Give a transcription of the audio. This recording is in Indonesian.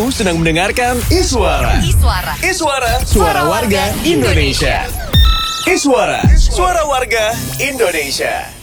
Kamu sedang mendengarkan Iswara. Iswara. Iswara, suara warga Indonesia. Iswara, suara warga Indonesia.